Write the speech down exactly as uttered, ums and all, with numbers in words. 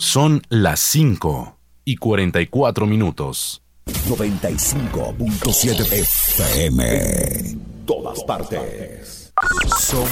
Son las cinco y cuarenta y cuatro minutos. noventa y cinco punto siete F M. Todas partes. Somos